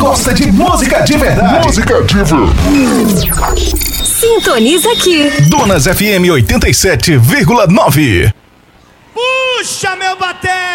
gosta de música de verdade. Música de verdade. Sintoniza aqui. Donas FM 87,9. Puxa, meu bater!